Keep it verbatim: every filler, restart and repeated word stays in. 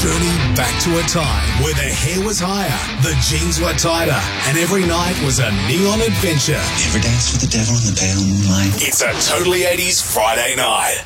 journey back to a time where the hair was higher, the jeans were tighter, and every night was a neon adventure. You ever dance with the devil in the pale moonlight? It's a Totally eighties Friday night.